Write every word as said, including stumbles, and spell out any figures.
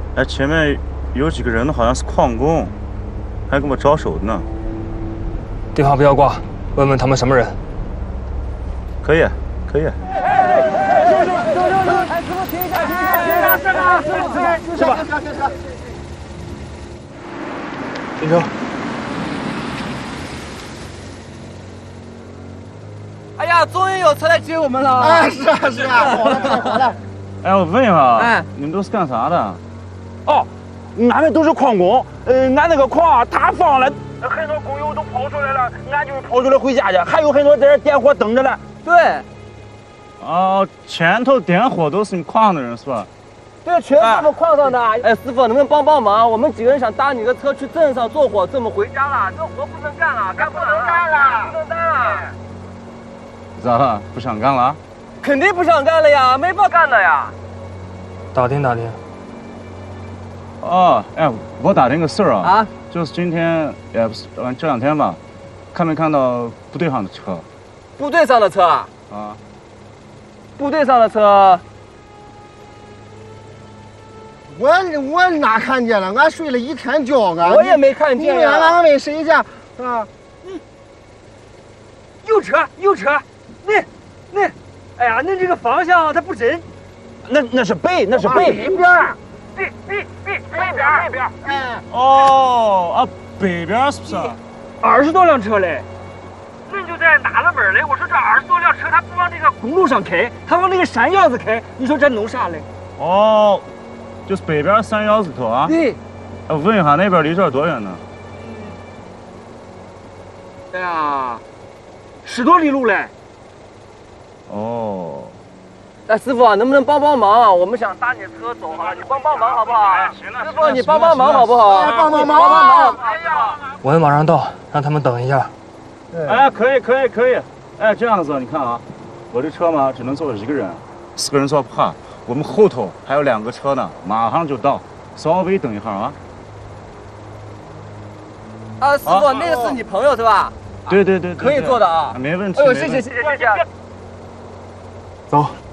哎，前面有几个人好像是矿工，还跟我招手呢。 电话不要挂，问问他们什么人。 可以，可以。 是吧？停车！ 哎呀，终于有车来接我们了！ 啊，是啊是啊，好了太好了。 哎，我问一下， 哎， 你们都是干啥的？ 哦，俺们都是矿工，嗯，俺那个矿塌方了，很多工友都跑出来了，俺就是跑出来回家去，还有很多在这点火等着呢。 对， 哦，前头点火都是你矿的人是吧？ 对，全是我们矿上的。哎，师傅，能不能帮帮忙？我们几个人想搭你的车去镇上做火，这么回家了，这活不能干了，干不能干了，不能干了。 咋了？不想干了？ 肯定不想干了呀，没法干的呀。 打听打听。 哦，哎，我打听个事儿啊， 啊， 就是今天，也不是，呃，这两天吧，看没看到部队上的车？ 部队上的车啊？ 啊， 部队上的车。 我我哪看见了？俺睡了一天觉，俺我也没看见呀。 你问俺问谁去？啊？ 右车，右车，那那，哎呀，那这个方向它不真。 那那是北，那是北北边。 北北北北边北边。 哎， 哦，啊，北边是不是？ 二十多辆车嘞。恁就在纳了闷嘞，我说这二十多辆车，它不往这个公路上开，它往那个山腰子开，你说这弄啥嘞？ 哦，就是北边山腰子头啊。 对。 我问一下，那边离这儿多远呢？ 哎呀，十多里路嘞。 哦。 哎，师傅，能不能帮帮忙？我们想搭你的车走好了，你帮帮忙好不好？ 哎，行了， 师傅，你帮帮忙好不好？ 哎，帮帮忙， 帮帮忙！ 哎呀， 我们马上到，让他们等一下。 哎，可以，可以，可以。哎，这样子，你看啊，我这车嘛，只能坐一个人，四个人坐不下。我们后头还有两个车呢，马上就到，稍微等一下啊。 啊，师傅，那个是你朋友是吧？ 对对对， 可以做的啊， 没问题。 哎呦，谢谢谢谢谢谢。 走。